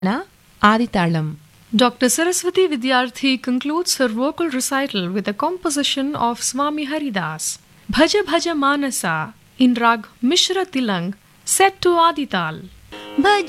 Aditalam. Dr. Saraswati Vidyarthi concludes her vocal recital with a composition of Swami Haridas, Bhaja Bhaja Manasa, in rag Mishra Tilang, set to Adital. Bhaja